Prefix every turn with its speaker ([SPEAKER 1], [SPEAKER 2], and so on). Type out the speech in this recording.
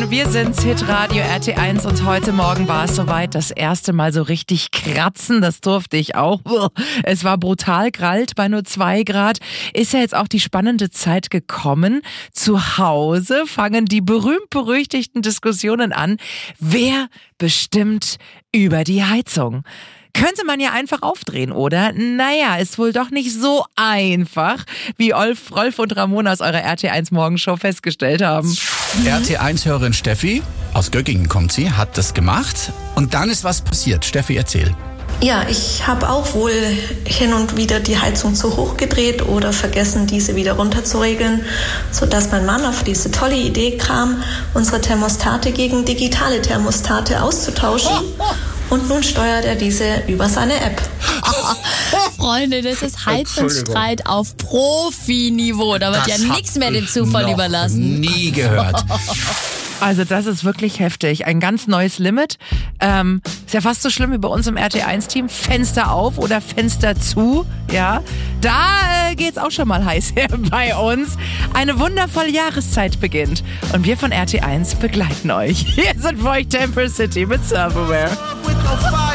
[SPEAKER 1] Morgen. Wir sind's, Hitradio RT1 und heute Morgen war es soweit. Das erste Mal so richtig kratzen, das durfte ich auch. Es war brutal kalt bei nur 2 Grad. Ist ja jetzt auch die spannende Zeit gekommen. Zu Hause fangen die berühmt-berüchtigten Diskussionen an. Wer bestimmt über die Heizung? Könnte man ja einfach aufdrehen, oder? Naja, ist wohl doch nicht so einfach, wie Rolf und Ramona aus eurer RT1 Morgenshow festgestellt haben.
[SPEAKER 2] RT1-Hörerin Steffi, aus Göggingen kommt sie, hat das gemacht. Und dann ist was passiert. Steffi, erzähl.
[SPEAKER 3] Ja, ich habe auch wohl hin und wieder die Heizung zu hoch gedreht oder vergessen, diese wieder runterzuregeln, sodass mein Mann auf diese tolle Idee kam, unsere Thermostate gegen digitale Thermostate auszutauschen. Und nun steuert er diese über seine App.
[SPEAKER 4] Freunde, das ist Heizungsstreit auf Profiniveau. Da wird ja nichts mehr dem Zufall überlassen.
[SPEAKER 2] Nie gehört.
[SPEAKER 1] Also das ist wirklich heftig. Ein ganz neues Limit. Ist ja fast so schlimm wie bei uns im RT1-Team. Fenster auf oder Fenster zu. Ja, da geht's auch schon mal heiß her bei uns. Eine wundervolle Jahreszeit beginnt. Und wir von RT1 begleiten euch. Hier sind für euch Temple City mit Silverware.